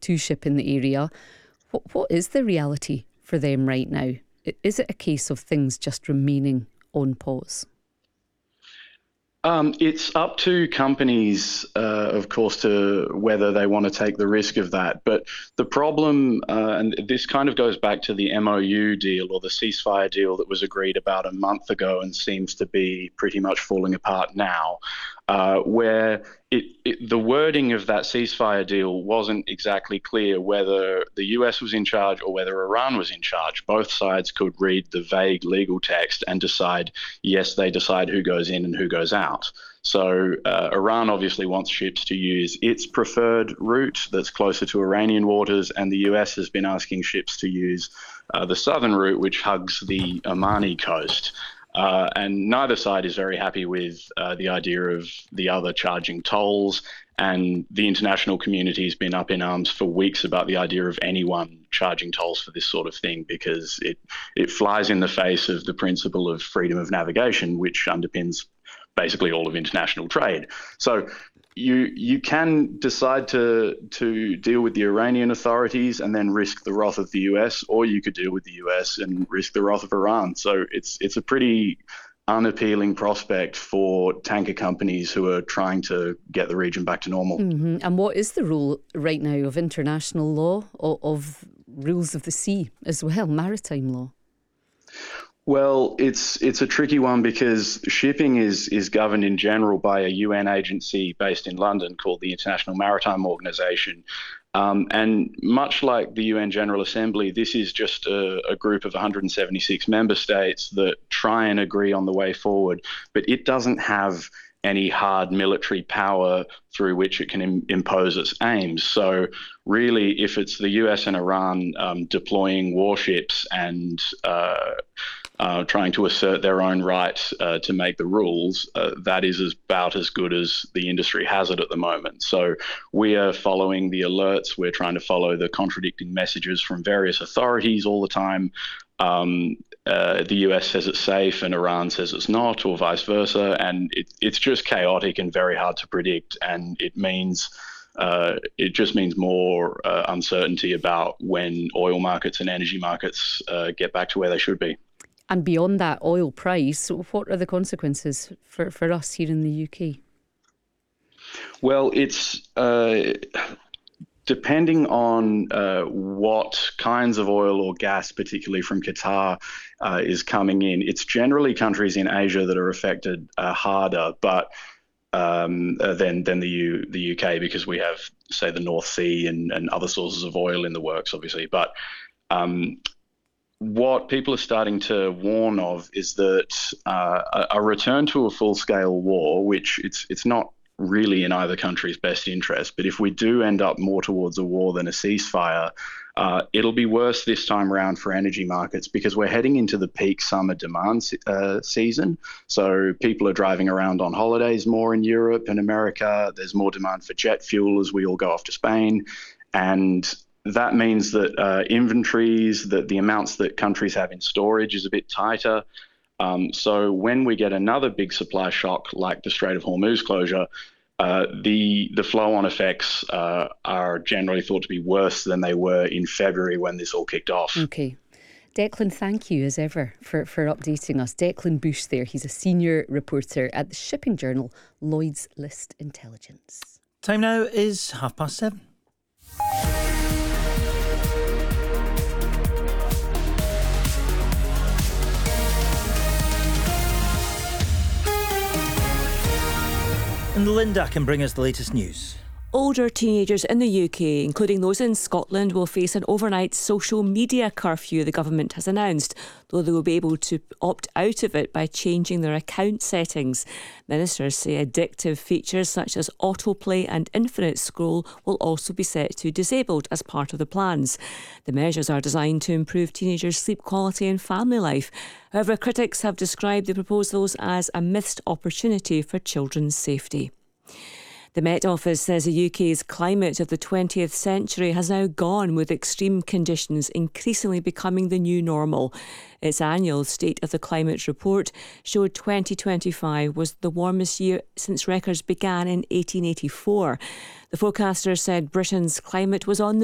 to ship in the area. What is the reality for them right now? Is it a case of things just remaining on pause? It's up to companies, of course, to whether they want to take the risk of that. But the problem, and this kind of goes back to the MOU deal or the ceasefire deal that was agreed about a month ago and seems to be pretty much falling apart now, where the wording of that ceasefire deal wasn't exactly clear whether the US was in charge or whether Iran was in charge. Both sides could read the vague legal text and decide, yes, they decide who goes in and who goes out. So Iran obviously wants ships to use its preferred route that's closer to Iranian waters, and the US has been asking ships to use the southern route, which hugs the Omani coast. And neither side is very happy with the idea of the other charging tolls, and the international community has been up in arms for weeks about the idea of anyone charging tolls for this sort of thing, because it flies in the face of the principle of freedom of navigation, which underpins basically all of international trade. So you can decide to deal with the Iranian authorities and then risk the wrath of the US, or you could deal with the US and risk the wrath of Iran. So it's a pretty unappealing prospect for tanker companies who are trying to get the region back to normal. Mm-hmm. And what is the role right now of international law, of rules of the sea as well, maritime law? Well, it's a tricky one because shipping is governed in general by a UN agency based in London called the International Maritime Organization. And much like the UN General Assembly, this is just a group of 176 member states that try and agree on the way forward, but it doesn't have any hard military power through which it can impose its aims. So really, if it's the US and Iran deploying warships and trying to assert their own right to make the rules, that is about as good as the industry has it at the moment. So we are following the alerts. We're trying to follow the contradicting messages from various authorities all the time. The US says it's safe and Iran says it's not, or vice versa. And it's just chaotic and very hard to predict. And it just means more uncertainty about when oil markets and energy markets get back to where they should be. And beyond that oil price, what are the consequences for us here in the UK? Well, it's depending on what kinds of oil or gas, particularly from Qatar, is coming in. It's generally countries in Asia that are affected harder, but than the UK, because we have, say, the North Sea and other sources of oil in the works, obviously. But what people are starting to warn of is that a return to a full-scale war, which it's not really in either country's best interest, but if we do end up more towards a war than a ceasefire, it'll be worse this time around for energy markets, because we're heading into the peak summer demand season. So people are driving around on holidays more in Europe and America. There's more demand for jet fuel as we all go off to Spain. And that means that inventories, that the amounts that countries have in storage is a bit tighter. So when we get another big supply shock like the Strait of Hormuz closure, the flow-on effects are generally thought to be worse than they were in February when this all kicked off. Okay. Declan, thank you as ever for updating us. Declan Bush there, he's a senior reporter at the shipping journal Lloyd's List Intelligence. Time now is 7:30. And Linda can bring us the latest news. Older teenagers in the UK, including those in Scotland, will face an overnight social media curfew the government has announced, though they will be able to opt out of it by changing their account settings. Ministers say addictive features such as autoplay and infinite scroll will also be set to disabled as part of the plans. The measures are designed to improve teenagers' sleep quality and family life. However, critics have described the proposals as a missed opportunity for children's safety. The Met Office says the UK's climate of the 20th century has now gone, with extreme conditions increasingly becoming the new normal. Its annual State of the Climate report showed 2025 was the warmest year since records began in 1884. The forecaster said Britain's climate was on the